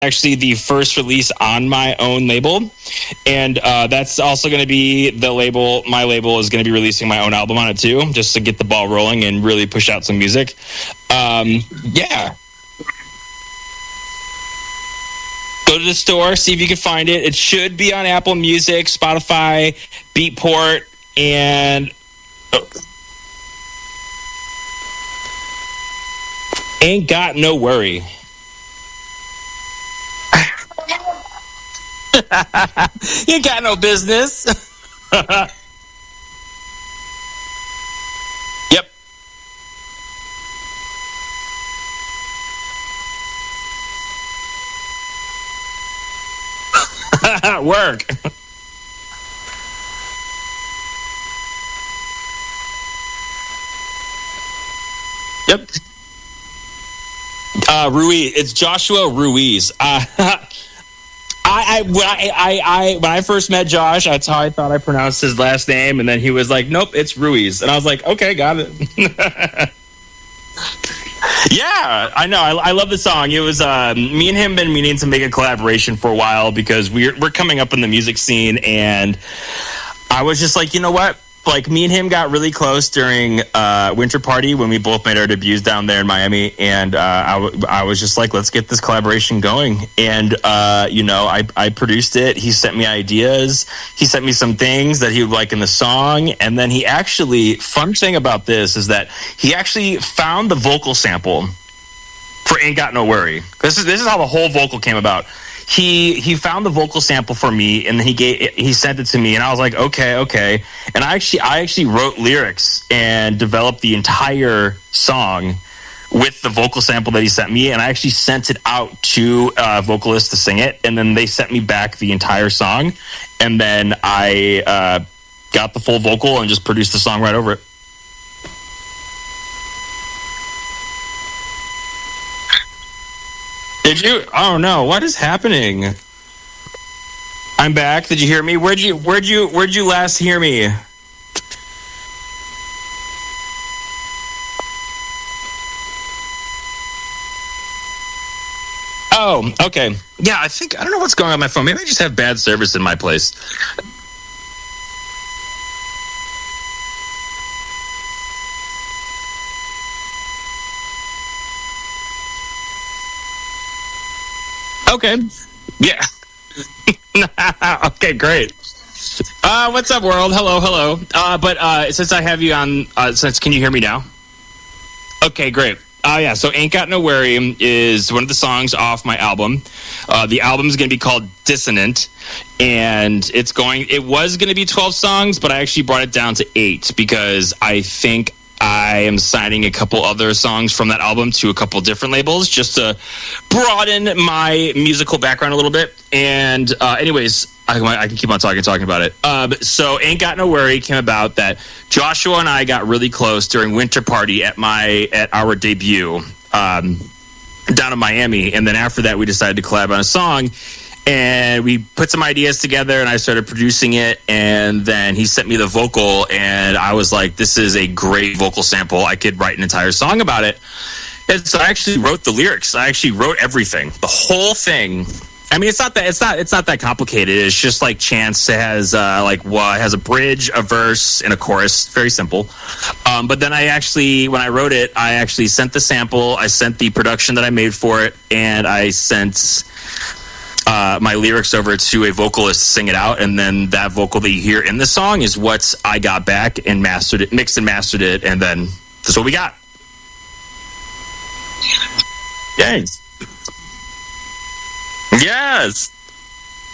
actually the first release on my own label, and that's also going to be the label. My label is going to be releasing my own album on it too, just to get the ball rolling and really push out some music. Yeah. Go to the store, see if you can find it. It should be on Apple Music, Spotify, Beatport, and Ain't Got No Worry. You got no business. Yep. Work. Yep. Ruiz. It's Joshua Ruiz. When I first met Josh, that's how I thought I pronounced his last name, and then he was like, "Nope, it's Ruiz," and I was like, "Okay, got it." Yeah, I know. I love the song. It was me and him been meaning to make a collaboration for a while because we're coming up in the music scene, and I was just like, you know what? Like, me and him got really close during Winter Party when we both made our debuts down there in Miami, and I was just like, let's get this collaboration going. And I produced it. He sent me ideas. He sent me some things that he would like in the song, and then he actually, fun thing about this is that he actually found the vocal sample for Ain't Got No Worry. This is how the whole vocal came about. He found the vocal sample for me, and then he sent it to me, and I was like, okay. And I actually wrote lyrics and developed the entire song with the vocal sample that he sent me, and I actually sent it out to a vocalist to sing it, and then they sent me back the entire song, and then I got the full vocal and just produced the song right over it. Did you? Oh no! What is happening? I'm back. Did you hear me? Where'd you last hear me? Oh, okay. Yeah, I don't know what's going on with my phone. Maybe I just have bad service in my place. Okay. Yeah. Okay, great. What's up, world? Hello. But since I have you on, can you hear me now? Okay, great. Yeah, so Ain't Got No Worry is one of the songs off my album. The album is going to be called Dissonant, and it was going to be 12 songs, but I actually brought it down to 8 because I think I am signing a couple other songs from that album to a couple different labels just to broaden my musical background a little bit. And anyways, I can keep on talking about it. So Ain't Got No Worry came about that Joshua and I got really close during Winter Party at our debut down in Miami. And then after that, we decided to collab on a song. And we put some ideas together, and I started producing it, and then he sent me the vocal, and I was like, this is a great vocal sample. I could write an entire song about it. And so I actually wrote the lyrics. I actually wrote everything, the whole thing. I mean, it's not that complicated. It's just like Chance. It has it has a bridge, a verse, and a chorus. Very simple. But then when I wrote it, I actually sent the sample. I sent the production that I made for it, and I sent my lyrics over to a vocalist to sing it out, and then that vocal that you hear in the song is what I got back and mixed and mastered it, and then that's what we got. Thanks. Yes.